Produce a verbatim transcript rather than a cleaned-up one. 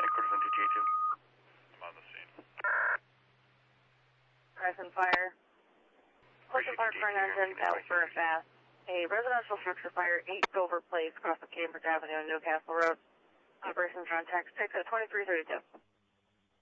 headquarters on two G two. I'm on the scene. Crescent fire. Crescent fire for an engine, out for a fast. A residential structure fire, eight Dover Place, across the Cambridge Avenue and Newcastle Road. Operations on text, six at twenty-three thirty-two.